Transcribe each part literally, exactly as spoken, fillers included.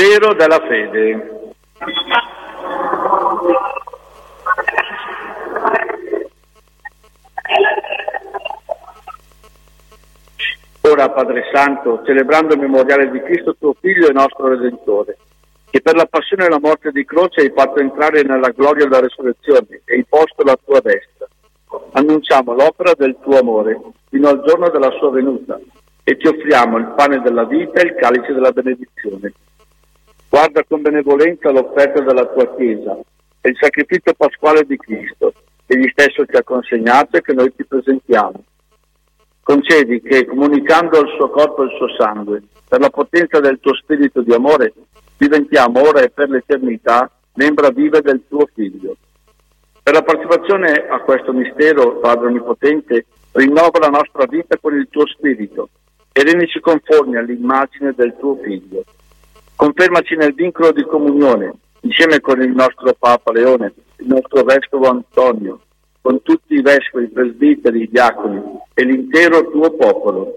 Mistero della fede. Ora, Padre Santo, celebrando il memoriale di Cristo, tuo Figlio e nostro Redentore, che per la passione e la morte di croce hai fatto entrare nella gloria della resurrezione e hai posto la tua destra, annunciamo l'opera del tuo amore fino al giorno della sua venuta e ti offriamo il pane della vita e il calice della benedizione. Guarda con benevolenza l'offerta della tua Chiesa e il sacrificio pasquale di Cristo, che egli stesso ti ha consegnato e che noi ti presentiamo. Concedi che, comunicando il suo corpo e il suo sangue, per la potenza del tuo spirito di amore, diventiamo ora e per l'eternità membra vive del tuo Figlio. Per la partecipazione a questo mistero, Padre Onnipotente, rinnova la nostra vita con il tuo spirito e rendici conformi all'immagine del tuo Figlio. Confermaci nel vincolo di comunione, insieme con il nostro Papa Leone, il nostro Vescovo Antonio, con tutti i vescovi, i presbiteri, i diaconi e l'intero tuo popolo.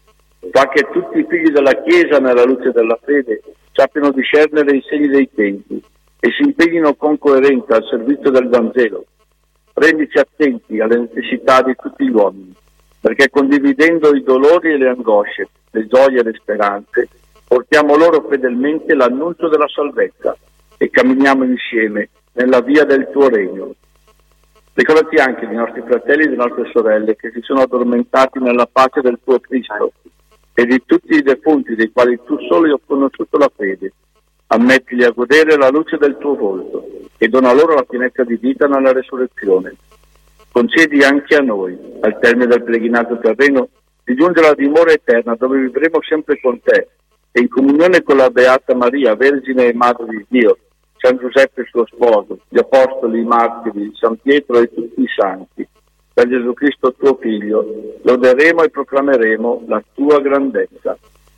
Fa che tutti i figli della Chiesa, nella luce della fede, sappiano discernere i segni dei tempi e si impegnino con coerenza al servizio del Vangelo. Rendici attenti alle necessità di tutti gli uomini, perché condividendo i dolori e le angosce, le gioie e le speranze, portiamo loro fedelmente l'annuncio della salvezza e camminiamo insieme nella via del tuo regno. Ricordati anche dei nostri fratelli e delle nostre sorelle che si sono addormentati nella pace del tuo Cristo e di tutti i defunti dei quali tu solo hai conosciuto la fede. Ammettili a godere la luce del tuo volto e dona loro la pienezza di vita nella resurrezione. Concedi anche a noi, al termine del pellegrinaggio terreno, di giungere alla dimora eterna dove vivremo sempre con te e in comunione con la Beata Maria, Vergine e Madre di Dio, San Giuseppe suo sposo, gli Apostoli, i Martiri, San Pietro e tutti i santi. Per Gesù Cristo tuo Figlio, loderemo e proclameremo la tua grandezza.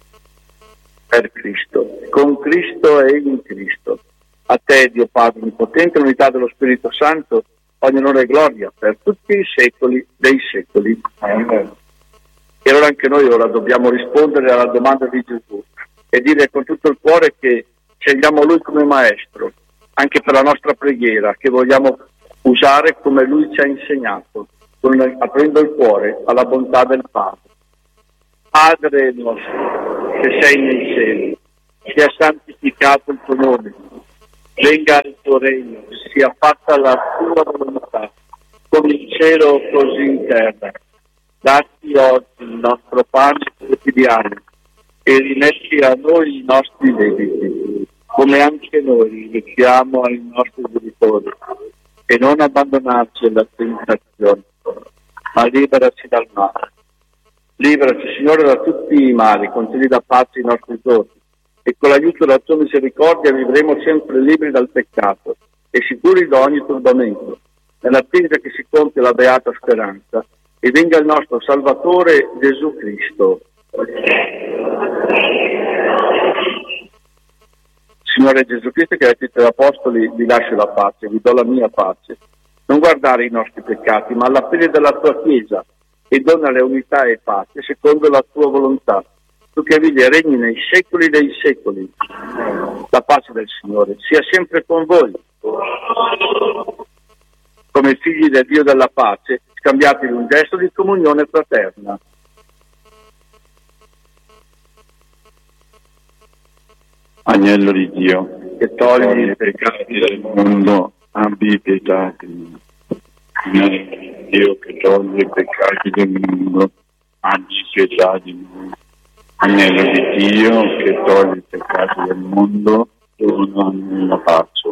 Per Cristo, con Cristo e in Cristo. A te, Dio Padre Onnipotente, l'unità dello Spirito Santo, ogni onore e gloria per tutti i secoli dei secoli. Amen. E allora anche noi ora dobbiamo rispondere alla domanda di Gesù e dire con tutto il cuore che scegliamo Lui come Maestro, anche per la nostra preghiera, che vogliamo usare come Lui ci ha insegnato, aprendo il cuore alla bontà del Padre. Padre nostro, che sei nei cieli, sia santificato il tuo nome, venga il tuo regno, sia fatta la tua volontà, come in cielo così in terra. Dacci oggi il nostro pane quotidiano e rimetti a noi i nostri debiti, come anche noi rimettiamo ai nostri debitori, e non abbandonarci alla tentazione, ma liberaci dal male. Liberaci, Signore, da tutti i mali, concedi da pace i nostri giorni, e con l'aiuto della tua misericordia vivremo sempre liberi dal peccato e sicuri da ogni turbamento, nell'attesa che si compia la beata speranza e venga il nostro Salvatore Gesù Cristo. Signore Gesù Cristo, che hai detto agli Apostoli: vi lascio la pace, vi do la mia pace. Non guardare i nostri peccati, ma alla fede della tua Chiesa, e donale unità e pace secondo la tua volontà. Tu che vivi e regni nei secoli dei secoli. La pace del Signore sia sempre con voi. Come figli del Dio della pace, scambiatevi un gesto di comunione fraterna. Agnello di Dio, che togli i peccati del mondo, abbi pietà di noi. Agnello di Dio, che togli i peccati del mondo, abbi pietà di noi. Agnello di Dio, che togli i peccati del mondo, dona la pace.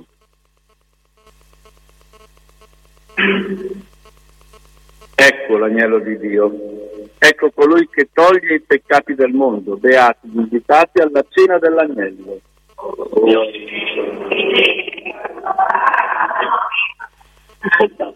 Ecco l'agnello di Dio, ecco colui che toglie i peccati del mondo. Beati gli invitati alla cena dell'agnello. Oh.